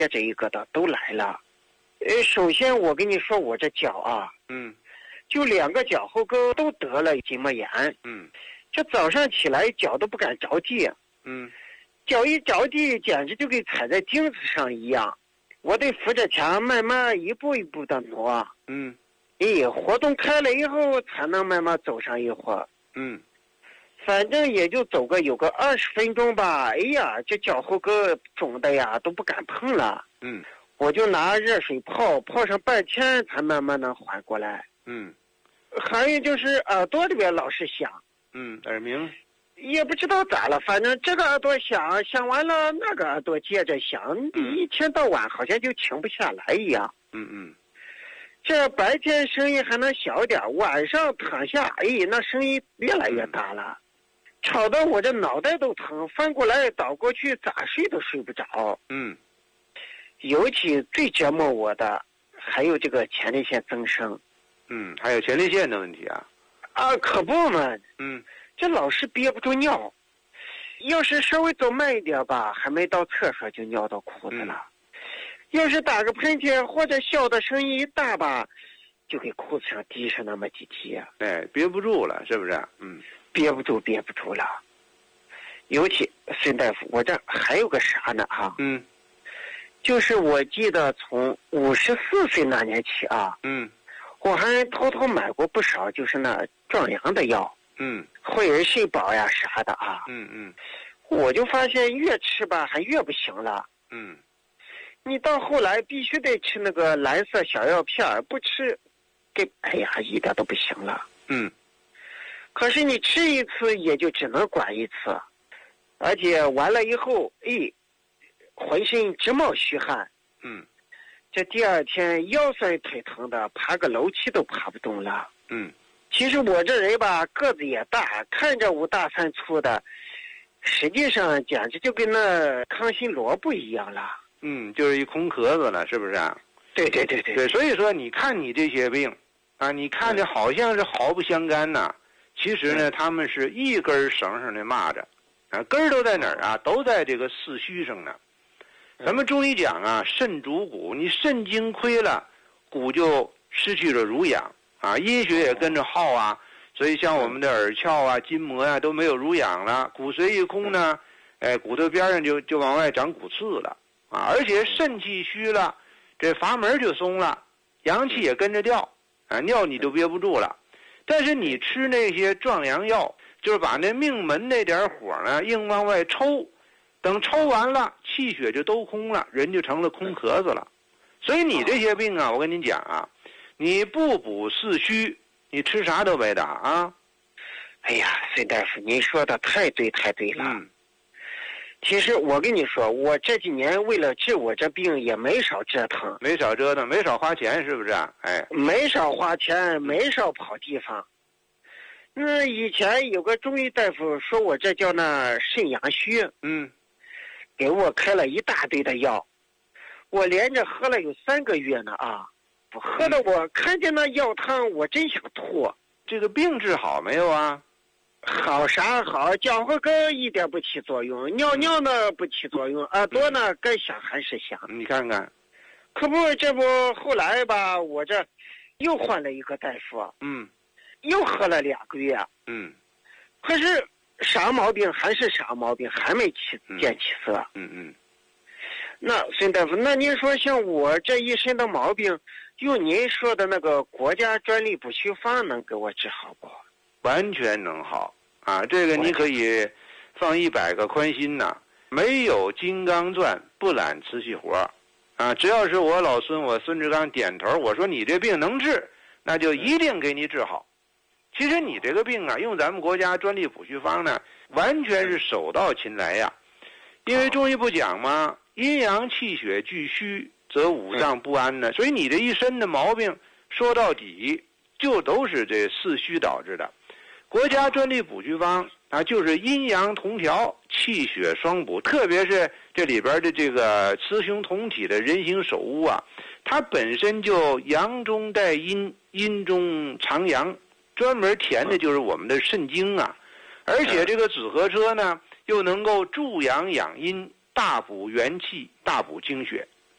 这一个的都来了。首先我跟你说，我这脚啊，就2个脚后跟都得了筋膜炎。这早上起来脚都不敢着地。脚一着地，简直就跟踩在钉子上一样。我得扶着墙，慢慢一步一步的挪。活动开了以后，才能慢慢走上一会儿。反正也就走有个20分钟吧。哎呀，这脚后跟肿的呀，都不敢碰了。我就拿热水泡上半天，才慢慢的缓过来。还有就是耳朵里边老是响。 耳鸣。 也不知道咋了，反正这个耳朵响完了，那个耳朵接着响，一天到晚好像就停不下来一样。这白天声音还能小点，晚上躺下，那声音越来越大了，吵得我这脑袋都疼，翻过来倒过去，咋睡都睡不着。尤其最折磨我的还有这个前列腺增生。 还有前列腺的问题啊。 可不嘛。这老是憋不住尿，要是稍微走慢一点吧，还没到厕所就尿到裤子了。要是打个喷嚏或者笑的声音一大吧，就给裤子上滴上那么几滴。 憋不住了，是不是？ 憋不住了。尤其孙大夫，我这还有个啥呢哈？就是我记得从54岁那年起啊，我还偷偷买过不少，就是那壮阳的药。惠而肾宝呀啥的啊。我就发现越吃吧还越不行了。你到后来必须得吃那个蓝色小药片，不吃一点都不行了。可是你吃一次也就只能管一次，而且完了以后浑身直冒虚汗。这第2天腰酸腿疼的，爬个楼梯都爬不动了。其实我这人吧个子也大，看着5大3粗的，实际上简直就跟那康熙萝卜一样了。 就是一空壳子了，是不是啊？ 对， 所以说你看你这些病啊，你看着好像是毫不相干呐，其实呢他们是一根绳上的蚂蚱啊，根儿都在哪儿啊？都在这个四虚上呢。咱们中医讲啊，肾主骨，你肾精亏了，骨就失去了濡养啊，阴血也跟着耗啊，所以像我们的耳窍啊、筋膜啊都没有濡养了，骨髓一空呢，骨头边上就往外长骨刺了啊，而且肾气虚了，这阀门就松了，阳气也跟着掉啊，尿你都憋不住了。但是你吃那些壮阳药，就是把那命门那点火呢硬往外抽，等抽完了，气血就都空了，人就成了空壳子了。所以你这些病啊，我跟你讲啊，你不补四虚，你吃啥都白搭啊。 孙大夫，您说的太对了。其实我跟你说，我这几年为了治我这病也没少折腾， 没少花钱，是不是？ 没少花钱，没少跑地方。以前有个中医大夫说我这叫那肾阳虚，给我开了一大堆的药，我连着喝了有3个月呢啊！喝的我看见那药汤，我真想吐。 这个病治好没有啊？ 好啥好，脚后跟一点不起作用，尿呢不起作用，耳朵呢该响还是响。 你看看， 可不，这不后来吧，我这又换了一个大夫，又喝了2个月，可是啥毛病还是啥毛病，还没见起色。那孙大夫，那您说像我这一身的毛病，用您说的那个国家专利补虚方能给我治好不？ 完全能好啊！这个你可以放100个宽心呐，没有金刚钻不揽瓷器活啊！只要是我老孙我孙志刚点头，我说你这病能治，那就一定给你治好。其实你这个病啊，用咱们国家专利补虚方呢，完全是手到擒来呀。因为中医不讲吗？阴阳气血俱虚，则五脏不安呢。所以你这一身的毛病，说到底就都是这四虚导致的。国家专利补虚方啊，就是阴阳同调，气血双补，特别是这里边的这个雌雄同体的人形手屋啊，它本身就阳中带阴，阴中藏阳，专门填的就是我们的肾精啊。而且这个紫河车呢，又能够助阳养阴，大补元气，大补精血。